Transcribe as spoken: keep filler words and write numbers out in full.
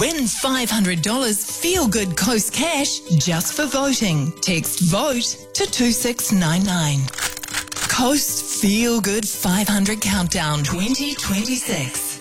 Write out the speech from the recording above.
Win five hundred dollars Feel Good Coast Cash just for voting. Text VOTE to two six nine nine. Coast Feel Good five hundred Countdown twenty twenty-six.